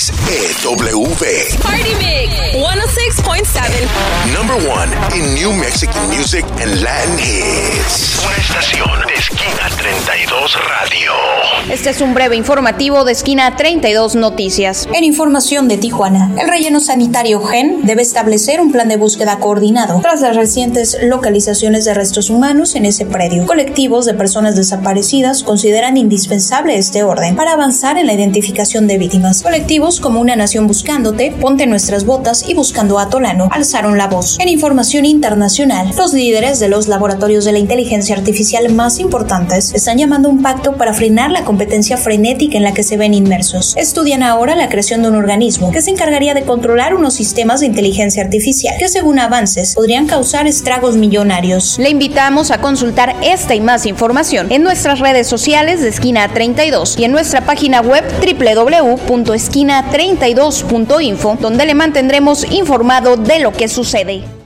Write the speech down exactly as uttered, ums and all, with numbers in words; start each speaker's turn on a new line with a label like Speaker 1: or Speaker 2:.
Speaker 1: X E W.
Speaker 2: Party Mix one oh six point seven.
Speaker 1: Number one in New Mexican music and Latin hits. Una estación de Esquina treinta y dos Radio.
Speaker 3: Este es un breve informativo de Esquina treinta y dos Noticias.
Speaker 4: En información de Tijuana, el relleno sanitario G E N debe establecer un plan de búsqueda coordinado tras las recientes localizaciones de restos humanos en ese predio. Colectivos de personas desaparecidas consideran indispensable este orden para avanzar en la identificación de víctimas. Colectivos como Una Nación Buscándote, Ponte Nuestras Botas y Buscando a Tolano alzaron la voz. En información internacional, los líderes de los laboratorios de la inteligencia artificial más importantes están llamando a un pacto para frenar la competencia frenética en la que se ven inmersos. Estudian ahora la creación de un organismo que se encargaría de controlar unos sistemas de inteligencia artificial que, según avances, podrían causar estragos millonarios.
Speaker 3: Le invitamos a consultar esta y más información en nuestras redes sociales de Esquina treinta y dos y en nuestra página web doble u doble u doble u punto esquina treinta y dos punto info, donde le mantendremos informado de lo que sucede.